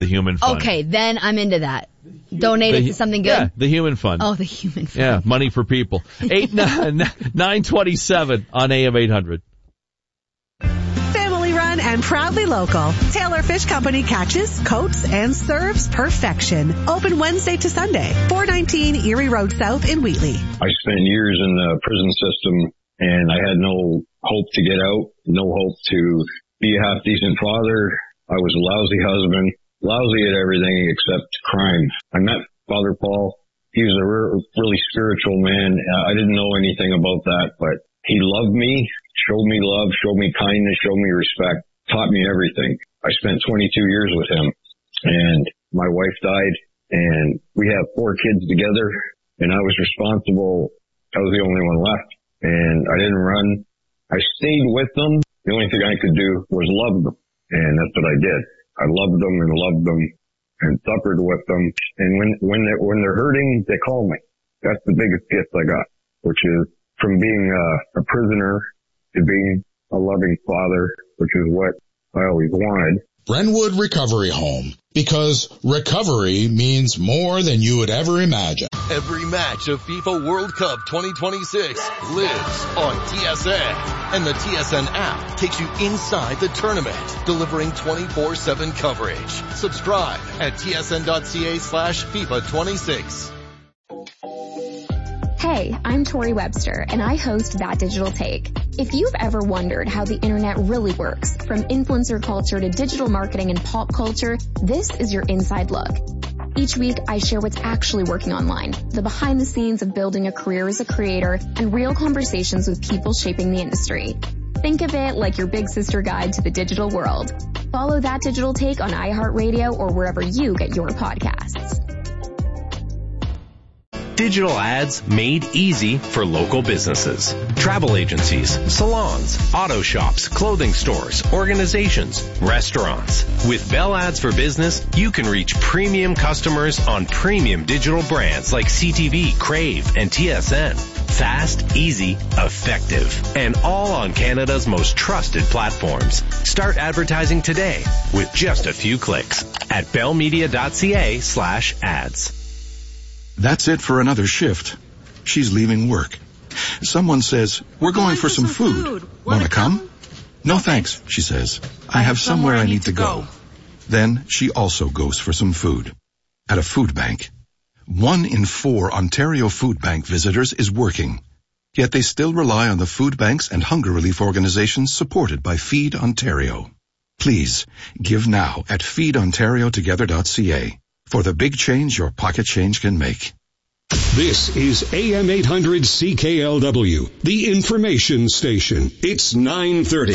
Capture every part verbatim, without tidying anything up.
Human Fund. Okay, then I'm into that. Donate the, it to something good? Yeah, the Human Fund. Oh, the Human Fund. Yeah, money for people. eight nine twenty-seven on A M eight hundred. Family run and proudly local. Taylor Fish Company catches, coats, and serves perfection. Open Wednesday to Sunday. four nineteen Erie Road South in Wheatley. I spent years in the prison system, and I had no hope to get out, no hope to be a half-decent father. I was a lousy husband, lousy at everything except crime. I met Father Paul. He was a re- really spiritual man. I didn't know anything about that, but he loved me, showed me love, showed me kindness, showed me respect, taught me everything. I spent twenty-two years with him, and my wife died, and we have four kids together, and I was responsible. I was the only one left, and I didn't run. I stayed with them. The only thing I could do was love them, and that's what I did. I loved them and loved them and suffered with them, and when when they're, when they're hurting, they call me. That's the biggest gift I got, which is from being a, a prisoner to being a loving father, which is what I always wanted. Brentwood Recovery Home, because recovery means more than you would ever imagine. Every match of FIFA World Cup twenty twenty-six lives on T S N. And the T S N app takes you inside the tournament, delivering twenty-four seven coverage. Subscribe at tsn.ca slash FIFA 26. Hey, I'm Tori Webster, and I host That Digital Take. If you've ever wondered how the internet really works, from influencer culture to digital marketing and pop culture, this is your inside look. Each week, I share what's actually working online, the behind the scenes of building a career as a creator, and real conversations with people shaping the industry. Think of it like your big sister guide to the digital world. Follow That Digital Take on iHeartRadio or wherever you get your podcasts. Digital ads made easy for local businesses. Travel agencies, salons, auto shops, clothing stores, organizations, restaurants. With Bell Ads for Business, you can reach premium customers on premium digital brands like C T V, Crave, and T S N. Fast, easy, effective, and all on Canada's most trusted platforms. Start advertising today with just a few clicks at bellmedia.ca slash ads. That's it for another shift. She's leaving work. Someone says, we're going for some food. Want to come? No thanks, she says. I have somewhere I need to go. Then she also goes for some food. At a food bank. One in four Ontario Food Bank visitors is working. Yet they still rely on the food banks and hunger relief organizations supported by Feed Ontario. Please, give now at feed ontario together dot c a. For the big change your pocket change can make. This is A M eight hundred C K L W, the information station. It's nine thirty.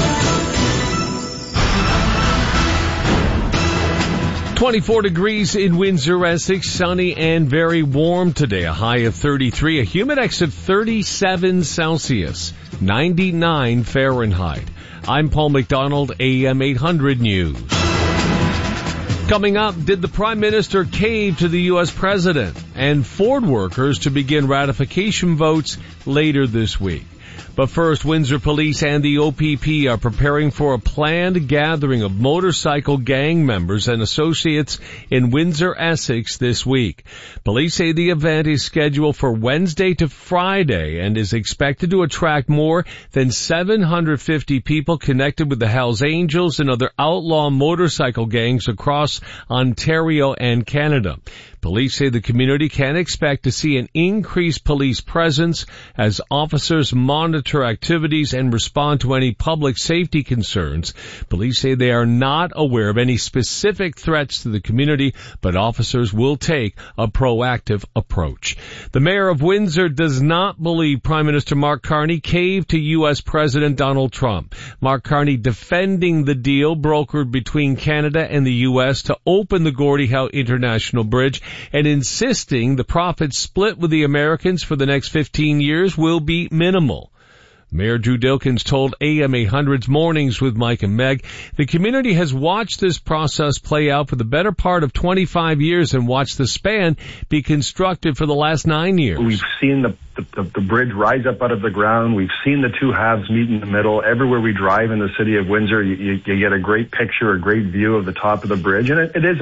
twenty-four degrees in Windsor, Essex, sunny and very warm today. A high of thirty-three, a humidex of thirty-seven Celsius, ninety-nine Fahrenheit. I'm Paul McDonald, A M eight hundred News. Coming up, did the Prime Minister cave to the U S President? And Ford workers to begin ratification votes later this week. But first, Windsor Police and the O P P are preparing for a planned gathering of motorcycle gang members and associates in Windsor, Essex this week. Police say the event is scheduled for Wednesday to Friday and is expected to attract more than seven hundred fifty people connected with the Hells Angels and other outlaw motorcycle gangs across Ontario and Canada. Police say the community can expect to see an increased police presence as officers monitor activities and respond to any public safety concerns. Police say they are not aware of any specific threats to the community, but officers will take a proactive approach. The mayor of Windsor does not believe Prime Minister Mark Carney caved to U S President Donald Trump. Mark Carney defending the deal brokered between Canada and the U S to open the Gordie Howe International Bridge, and insisting the profits split with the Americans for the next fifteen years will be minimal. Mayor Drew Dilkins told A M eight hundred's Mornings with Mike and Meg, the community has watched this process play out for the better part of twenty-five years and watched the span be constructed for the last nine years. We've seen the, the, the bridge rise up out of the ground. We've seen the two halves meet in the middle. Everywhere we drive in the city of Windsor, you, you, you get a great picture, a great view of the top of the bridge. And it, it is